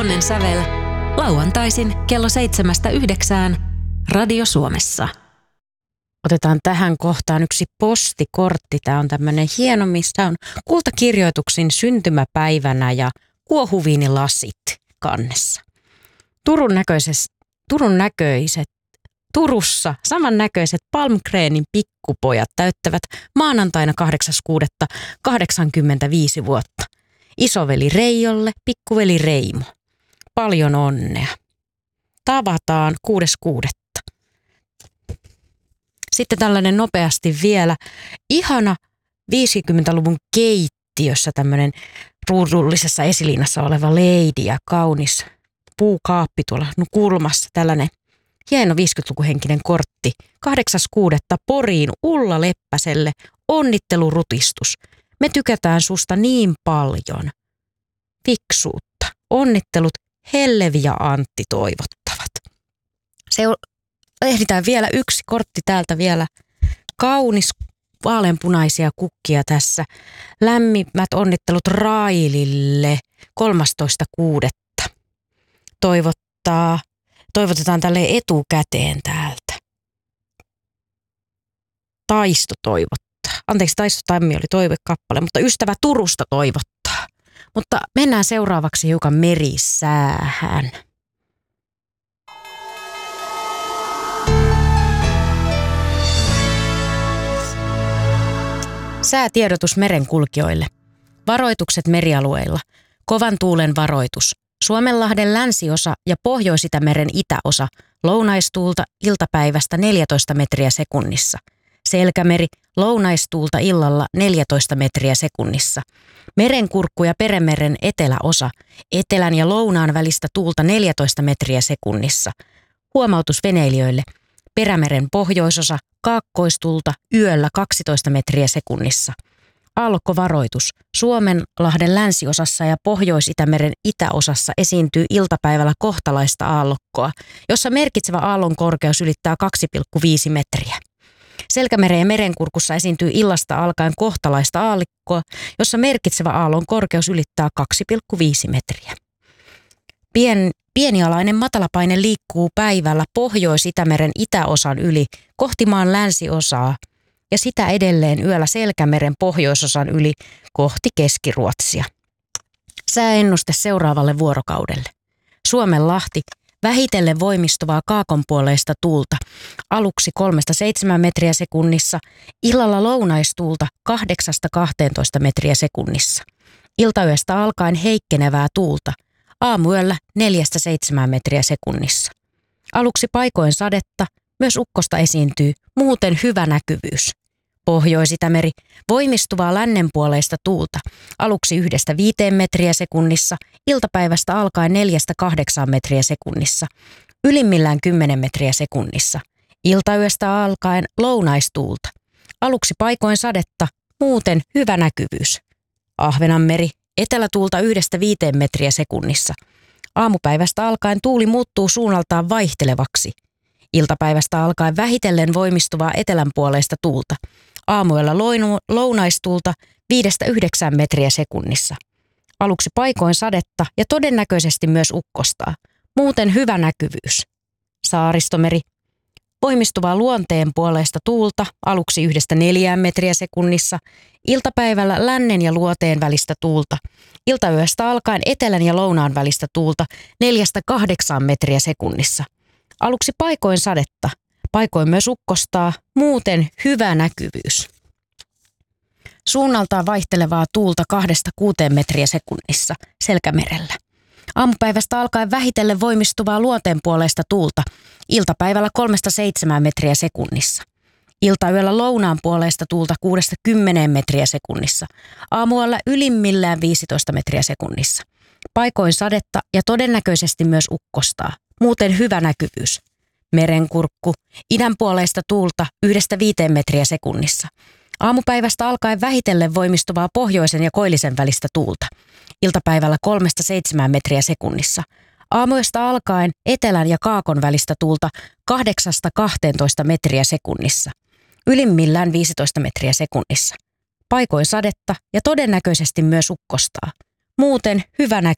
Onnensävel. Lauantaisin kello 7-9 Radio Suomessa. Otetaan tähän kohtaan yksi postikortti. Tämä on tämmöinen hieno, missä on kultakirjoituksin syntymäpäivänä ja kuohuviinilasit kannessa. Turussa samannäköiset Palmgrenin pikkupojat täyttävät maanantaina 8.6.85 vuotta. Isoveli Reijolle, pikkuveli Reimo. Paljon onnea. Tavataan 6.6. Sitten tällainen nopeasti vielä. Ihana 50-luvun keittiössä tämmöinen ruudullisessa esiliinassa oleva leidi ja kaunis puukaappi tuolla kulmassa. Tällainen hieno 50-lukuhenkinen kortti. 8.6. Poriin Ulla Leppäselle onnittelurutistus. Me tykätään susta niin paljon. Fiksuutta. Onnittelut Hellevi ja Antti toivottavat. Ehditään vielä yksi kortti täältä vielä. Kaunis vaaleanpunaisia kukkia tässä. Lämmimät onnittelut Railille 13.6. Toivotetaan tälle etukäteen täältä. Taisto toivottaa. Anteeksi, Taisto Tammi oli toivekappale, mutta ystävä Turusta toivottaa. Mutta mennään seuraavaksi hiukan merisäähän. Säätiedotus merenkulkijoille. Varoitukset merialueilla. Kovan tuulen varoitus. Suomenlahden länsiosa ja Pohjois-Itämeren itäosa. Lounaistuulta iltapäivästä 14 metriä sekunnissa. Selkämeri, lounaistuulta illalla 14 metriä sekunnissa. Merenkurkku ja Perämeren eteläosa, etelän ja lounaan välistä tuulta 14 metriä sekunnissa. Huomautus veneilijöille. Perämeren pohjoisosa, kaakkoistuulta yöllä 12 metriä sekunnissa. Aallokkovaroitus. Suomenlahden länsiosassa ja Pohjois-Itämeren itäosassa esiintyy iltapäivällä kohtalaista aallokkoa, jossa merkitsevä aallon korkeus ylittää 2,5 metriä. Selkämeren ja merenkurkussa esiintyy illasta alkaen kohtalaista aallikkoa, jossa merkitsevä aallon korkeus ylittää 2,5 metriä. Pienialainen matalapaine liikkuu päivällä Pohjois-Itämeren itäosan yli kohti maan länsiosaa ja sitä edelleen yöllä Selkämeren pohjoisosan yli kohti Keski-Ruotsia. Sääennuste seuraavalle vuorokaudelle. Suomenlahti. Vähitellen voimistuvaa kaakonpuoleista tuulta, aluksi 3-7 metriä sekunnissa, illalla lounaistuulta 8-12 metriä sekunnissa. Iltayöstä alkaen heikkenevää tuulta, aamuyöllä 4-7 metriä sekunnissa. Aluksi paikoin sadetta, myös ukkosta esiintyy, muuten hyvä näkyvyys. Pohjois-Itämeri, voimistuvaa lännenpuoleista tuulta, aluksi 1-5 metriä sekunnissa, iltapäivästä alkaen 4-8 metriä sekunnissa, ylimmillään 10 metriä sekunnissa. Iltayöstä alkaen lounaistuulta, aluksi paikoin sadetta, muuten hyvä näkyvyys. Ahvenanmeri, etelätuulta 1-5 metriä sekunnissa. Aamupäivästä alkaen tuuli muuttuu suunnaltaan vaihtelevaksi. Iltapäivästä alkaen vähitellen voimistuvaa etelänpuoleista tuulta. Aamuyöllä lounaistuulta 5-9 metriä sekunnissa. Aluksi paikoin sadetta ja todennäköisesti myös ukkostaa. Muuten hyvä näkyvyys. Saaristomeri. Voimistuvaa luonteen puoleista tuulta aluksi 1-4 metriä sekunnissa. Iltapäivällä lännen ja luoteen välistä tuulta. Iltayöstä alkaen etelän ja lounaan välistä tuulta 4-8 metriä sekunnissa. Aluksi paikoin sadetta, paikoin myös ukkostaa, muuten hyvä näkyvyys. Suunnaltaan vaihtelevaa tuulta 2-6 metriä sekunnissa Selkämerellä. Aamupäivästä alkaen vähitellen voimistuvaa luonteenpuoleista tuulta, iltapäivällä 3-7 metriä sekunnissa. Iltayöllä lounaan puoleista tuulta 6-10 metriä sekunnissa. Aamualla ylimmillään 15 metriä sekunnissa. Paikoin sadetta ja todennäköisesti myös ukkostaa. Muuten hyvä näkyvyys. Merenkurkku, idänpuoleista tuulta 1-5 metriä sekunnissa. Aamupäivästä alkaen vähitellen voimistuvaa pohjoisen ja koillisen välistä tuulta. Iltapäivällä 3-7 metriä sekunnissa. Aamuyöstä alkaen etelän ja kaakon välistä tuulta 8-12 metriä sekunnissa. Ylimmillään 15 metriä sekunnissa. Paikoin sadetta ja todennäköisesti myös ukkostaa. Muuten hyvä